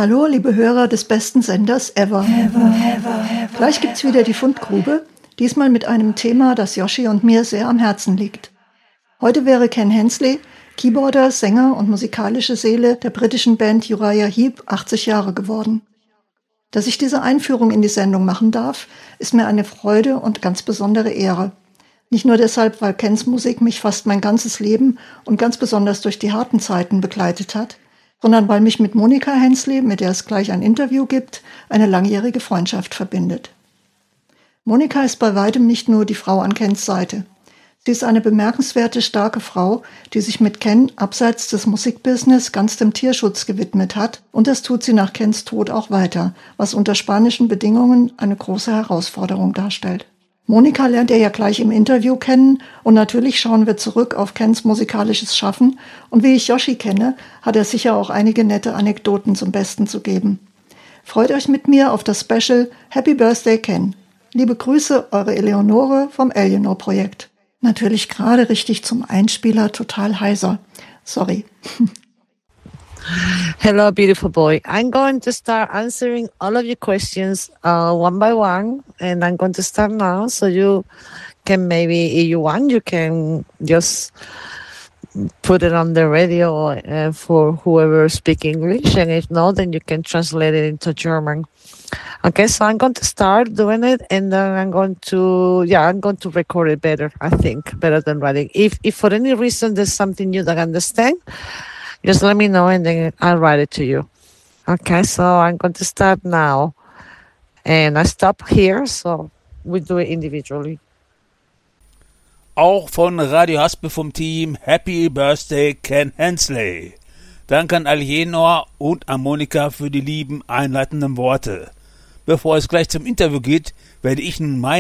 Hallo, liebe Hörer des besten Senders ever. Gleich gibt's wieder die Fundgrube, diesmal mit einem Thema, das Yoshi und mir sehr am Herzen liegt. Heute wäre Ken Hensley, Keyboarder, Sänger und musikalische Seele der britischen Band Uriah Heep, 80 Jahre geworden. Dass ich diese Einführung in die Sendung machen darf, ist mir eine Freude und ganz besondere Ehre. Nicht nur deshalb, weil Kens Musik mich fast mein ganzes Leben und ganz besonders durch die harten Zeiten begleitet hat, sondern weil mich mit Monika Hensley, mit der es gleich ein Interview gibt, eine langjährige Freundschaft verbindet. Monika ist bei weitem nicht nur die Frau an Kens Seite. Sie ist eine bemerkenswerte, starke Frau, die sich mit Ken abseits des Musikbusiness ganz dem Tierschutz gewidmet hat, und das tut sie nach Kens Tod auch weiter, was unter spanischen Bedingungen eine große Herausforderung darstellt. Monika lernt ihr ja gleich im Interview kennen und natürlich schauen wir zurück auf Kens musikalisches Schaffen und wie ich Yoshi kenne, hat er sicher auch einige nette Anekdoten zum Besten zu geben. Freut euch mit mir auf das Special Happy Birthday Ken. Liebe Grüße, eure Eleonore vom Eleanor-Projekt. Natürlich gerade richtig zum Einspieler, total heiser. Sorry. Hello, beautiful boy. I'm going to start answering all of your questions one by one, and I'm going to start now. So you can maybe, if you want, you can just put it on the radio for whoever speaks English, and if not, then you can translate it into German. Okay, so I'm going to start doing it, and then I'm going to record it better, I think, better than writing. If for any reason there's something you don't understand, just let me know and then I'll write it to you. Okay, so I'm going to start now. And I stop here, so we do it individually. Auch von Radio Haspel vom Team Happy Birthday Ken Hensley. Danke an Alienor und an Monika für die lieben einleitenden Worte. Bevor es gleich zum Interview geht, werde ich nun